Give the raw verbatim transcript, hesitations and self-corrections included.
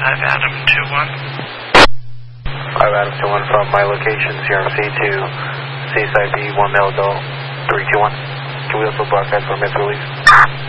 five Adam two one. five Adam two one from my location, C R C to C S I D one male adult three two one. Can we also broadcast for mid release?